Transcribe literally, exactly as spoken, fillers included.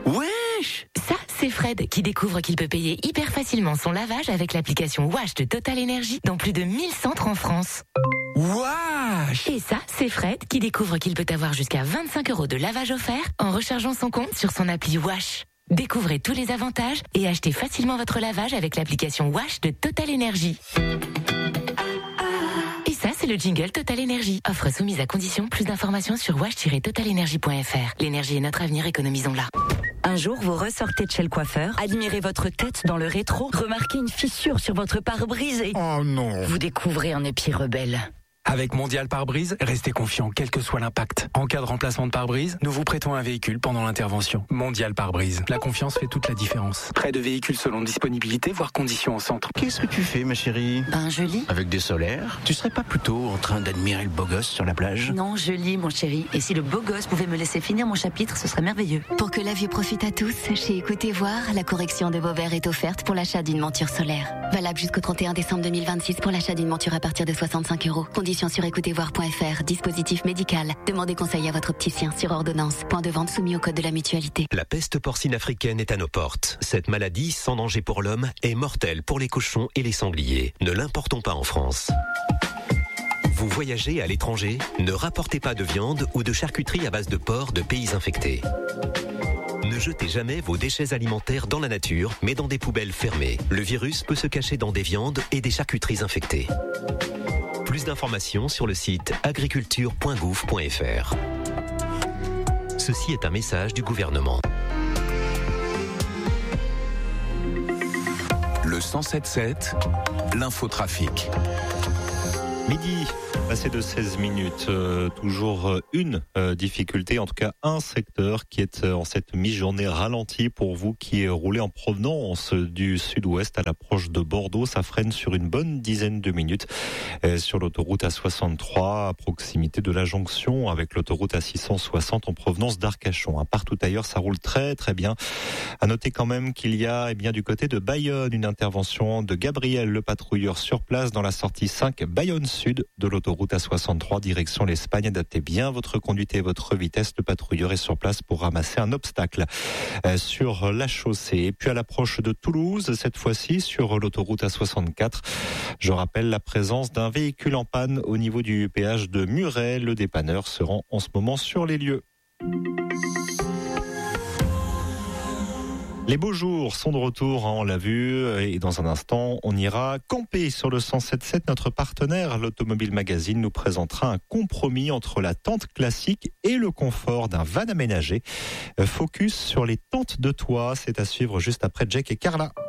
Wesh! Ça, c'est Fred qui découvre qu'il peut payer hyper facilement son lavage avec l'application Wash de Total Energy dans plus de mille centres en France. Wesh! Et ça, c'est Fred qui découvre qu'il peut avoir jusqu'à vingt-cinq euros de lavage offert en rechargeant son compte sur son appli Wash. Découvrez tous les avantages et achetez facilement votre lavage avec l'application Wash de Total Energy. Et ça, c'est le jingle Total Energy. Offre soumise à condition. Plus d'informations sur wash tiret total energy point f r. L'énergie est notre avenir, économisons-la. Un jour, vous ressortez de chez le coiffeur, admirez votre tête dans le rétro, remarquez une fissure sur votre pare-brise et... Oh non! Vous découvrez un épi rebelle. Avec Mondial Pare-Brise, restez confiant quel que soit l'impact. En cas de remplacement de pare-brise, nous vous prêtons un véhicule pendant l'intervention. Mondial Pare-Brise. La confiance fait toute la différence. Prêt de véhicules selon disponibilité, voire conditions au centre. Qu'est-ce que tu fais, ma chérie? Ben, je lis. Avec des solaires? Tu serais pas plutôt en train d'admirer le beau gosse sur la plage? Non, je lis, mon chéri. Et si le beau gosse pouvait me laisser finir mon chapitre, ce serait merveilleux. Pour que la vue profite à tous, chez Écoutez Voir, la correction de Beauvert est offerte pour l'achat d'une monture solaire. Valable jusqu'au trente et un décembre deux mille vingt-six pour l'achat d'une monture à partir de soixante-cinq euros. Conditions sur écoutez voir point f r. Dispositif médical. Demandez conseil à votre opticien sur ordonnance. Point de vente soumis au code de la mutualité. La peste porcine africaine est à nos portes. Cette maladie, sans danger pour l'homme, est mortelle pour les cochons et les sangliers. Ne l'importons pas en France. Vous voyagez à l'étranger? Ne rapportez pas de viande ou de charcuterie à base de porc de pays infectés. Ne jetez jamais vos déchets alimentaires dans la nature, mais dans des poubelles fermées. Le virus peut se cacher dans des viandes et des charcuteries infectées. Plus d'informations sur le site agriculture point gouv point f r. Ceci est un message du gouvernement. Le cent sept sept, l'infotrafic. Midi, passé de seize minutes, euh, toujours une euh, difficulté, en tout cas un secteur qui est euh, en cette mi-journée ralenti pour vous qui roulez en provenance du sud-ouest à l'approche de Bordeaux. Ça freine sur une bonne dizaine de minutes euh, sur l'autoroute A soixante-trois à proximité de la jonction avec l'autoroute A six cent soixante en provenance d'Arcachon. Hein. Partout ailleurs, ça roule très très bien. À noter quand même qu'il y a eh bien, du côté de Bayonne une intervention de Gabriel le patrouilleur sur place dans la sortie cinq Bayonne sud de l'autoroute A soixante-trois, direction l'Espagne. Adaptez bien votre conduite et votre vitesse. Le patrouilleur est sur place pour ramasser un obstacle euh, sur la chaussée. Et puis à l'approche de Toulouse, cette fois-ci sur l'autoroute A soixante-quatre, je rappelle la présence d'un véhicule en panne au niveau du péage de Muret. Le dépanneur se rend en ce moment sur les lieux. Les beaux jours sont de retour, hein, on l'a vu, et dans un instant, on ira camper sur le cent sept sept. Notre partenaire, l'Automobile Magazine, nous présentera un compromis entre la tente classique et le confort d'un van aménagé. Focus sur les tentes de toit, c'est à suivre juste après Jack et Carla.